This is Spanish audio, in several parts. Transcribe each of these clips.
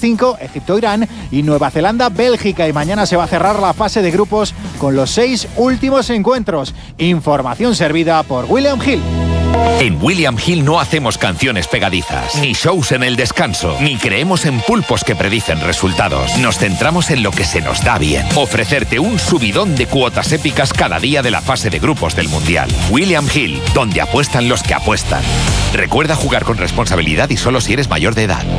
5, Egipto-Irán y Nueva Zelanda-Bélgica. Y mañana se va a cerrar la fase de grupos con los 6 últimos encuentros. Información servida por William Hill. En William Hill no hacemos canciones pegadizas, ni shows en el descanso, ni creemos en pulpos que predicen resultados. Nos centramos en lo que se nos da bien. Ofrecerte un subidón de cuotas épicas cada día de la fase de grupos del Mundial. William Hill, donde apuestan los que apuestan. Recuerda jugar con responsabilidad y solo si eres mayor de edad.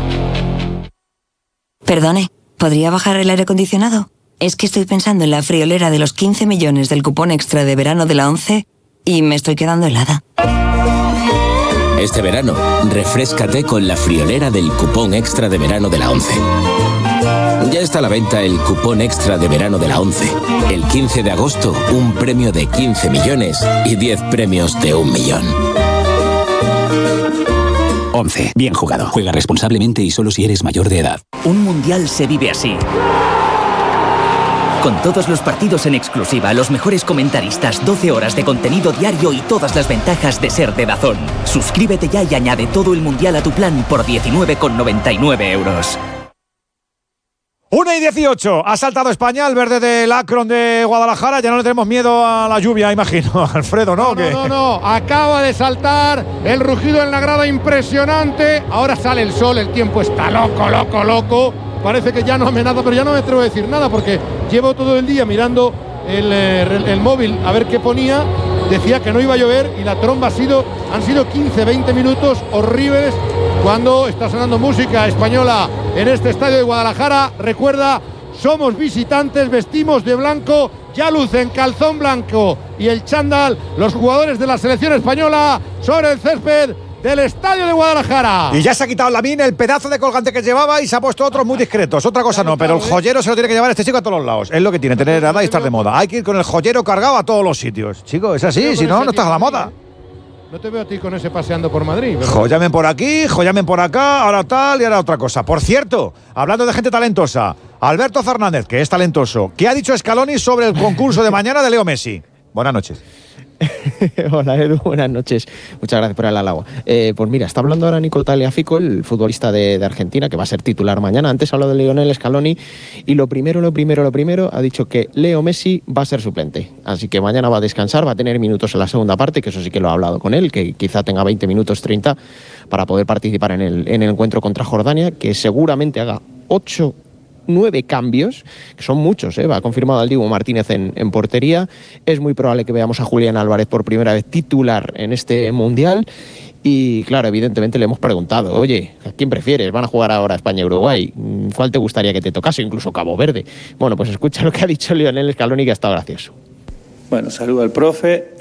Perdone, ¿podría bajar el aire acondicionado? Es que estoy pensando en la friolera de los 15 millones del cupón extra de verano de la 11 y me estoy quedando helada. Este verano, refréscate con la friolera del cupón extra de verano de la 11. Ya está a la venta el cupón extra de verano de la 11. El 15 de agosto, un premio de 15 millones y 10 premios de 1 millón. 11. Bien jugado. Juega responsablemente y solo si eres mayor de edad. Un mundial se vive así. Con todos los partidos en exclusiva, los mejores comentaristas, 12 horas de contenido diario y todas las ventajas de ser de DAZN. Suscríbete ya y añade todo el mundial a tu plan por 19,99 euros. 1:18, ha saltado España, el verde del Akron de Guadalajara. Ya no le tenemos miedo a la lluvia, imagino, Alfredo, ¿no? No, acaba de saltar el rugido en la grada, impresionante. Ahora sale el sol, el tiempo está loco. Parece que ya no amenaza, pero ya no me atrevo a decir nada porque llevo todo el día mirando el móvil a ver qué ponía. Decía que no iba a llover y la tromba han sido 15-20 minutos horribles cuando está sonando música española en este estadio de Guadalajara. Recuerda, somos visitantes, vestimos de blanco, ya lucen calzón blanco y el chándal los jugadores de la selección española sobre el césped del estadio de Guadalajara. Y ya se ha quitado Lamine el pedazo de colgante que llevaba y se ha puesto otros muy discretos. Otra cosa no, pero el joyero se lo tiene que llevar este chico a todos los lados. Es lo que tiene, tener edad y estar de moda. Hay que ir con el joyero cargado a todos los sitios. Chico, es así, si no, no estás a la moda. No te veo a ti con ese paseando por Madrid, ¿verdad? Joyamen por aquí, joyamen por acá, ahora tal y ahora otra cosa. Por cierto, hablando de gente talentosa, Alberto Fernández, que es talentoso, ¿qué ha dicho Scaloni sobre el concurso de mañana de Leo Messi? Buenas noches. Hola Edu, buenas noches. Muchas gracias por el halago. Pues mira, está hablando ahora Nico Tagliafico, el futbolista de Argentina, que va a ser titular mañana. Antes habló de Lionel Scaloni y lo primero, ha dicho que Leo Messi va a ser suplente. Así que mañana va a descansar, va a tener minutos en la segunda parte, que eso sí que lo ha hablado con él, que quizá tenga 20 minutos, 30, para poder participar en el encuentro contra Jordania, que seguramente haga 9 cambios, que son muchos, ¿eh? Ha confirmado al Dibu Martínez en portería. Es muy probable que veamos a Julián Álvarez por primera vez titular en este Mundial. Y claro, evidentemente le hemos preguntado, oye, ¿a quién prefieres? Van a jugar ahora España y Uruguay. ¿Cuál te gustaría que te tocase? Incluso Cabo Verde. Bueno, pues escucha lo que ha dicho Lionel Scaloni, que ha estado gracioso. Bueno, saludo al profe.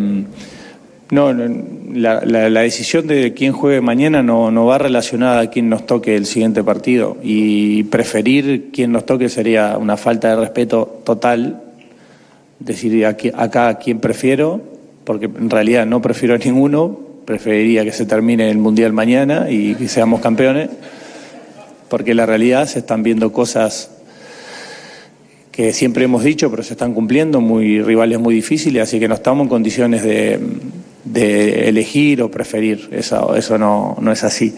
La decisión de quién juegue mañana no va relacionada a quién nos toque el siguiente partido, y preferir quién nos toque sería una falta de respeto total. Decir acá a quién prefiero, porque en realidad no prefiero a ninguno. Preferiría que se termine el Mundial mañana y que seamos campeones, porque en la realidad se están viendo cosas que siempre hemos dicho, pero se están cumpliendo, rivales muy difíciles, así que no estamos en condiciones de elegir o preferir. Eso no es así.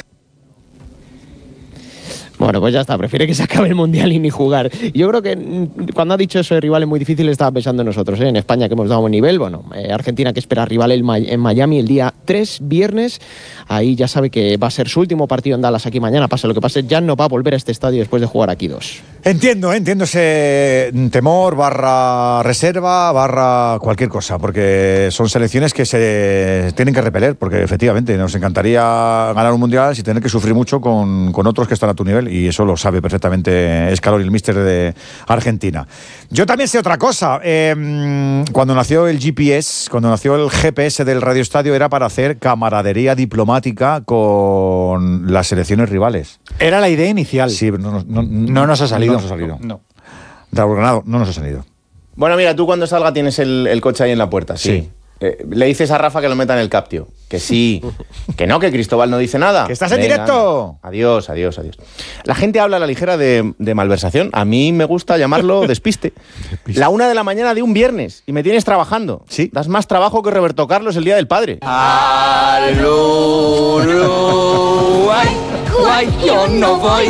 Bueno, pues ya está, prefiere que se acabe el Mundial y ni jugar. Yo creo que cuando ha dicho eso de rivales muy difíciles estaba pensando en nosotros, en España, que hemos dado buen nivel. Bueno, Argentina, que espera rival en Miami el día 3, viernes. Ahí ya sabe que va a ser su último partido en Dallas aquí mañana. Pase lo que pase, ya no va a volver a este estadio después de jugar aquí 2. Entiendo ese temor, reserva, cualquier cosa, porque son selecciones que se tienen que repeler, porque efectivamente nos encantaría ganar un Mundial sin tener que sufrir mucho con otros que están a tu nivel, y eso lo sabe perfectamente Scaloni, el míster de Argentina. Yo también sé otra cosa. Cuando nació el GPS, cuando nació el GPS del Radio Estadio, era para hacer camaradería diplomática con las selecciones rivales. Era la idea inicial. Sí, no nos ha salido. No. Raúl Granado, no nos ha salido. Bueno, mira, tú cuando salga tienes el coche ahí en la puerta. Sí. Le dices a Rafa que lo meta en el Captio. Que sí. Que no, que Cristóbal no dice nada. ¡Que estás en directo! Adiós. La gente habla a la ligera de malversación. A mí me gusta llamarlo despiste. La 1 de la mañana de un viernes y me tienes trabajando. Sí. Das más trabajo que Roberto Carlos el Día del Padre. Yo no voy